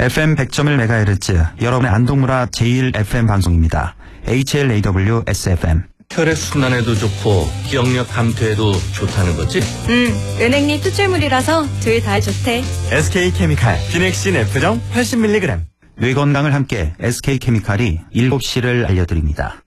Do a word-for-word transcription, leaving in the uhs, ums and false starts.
에프엠 백 점 일 메가헤르츠 여러분의 안동문화 제일 에프엠 방송입니다. 에이치엘에이더블유 에스에프엠. 혈액 순환에도 좋고 기억력 감퇴에도 좋다는 거지? 응, 은행잎 추출물이라서 둘 다 좋대. 에스케이케미칼 비넥신 F정 팔십 밀리그램. 뇌 건강을 함께 에스케이케미칼이 일곱 시를 알려드립니다.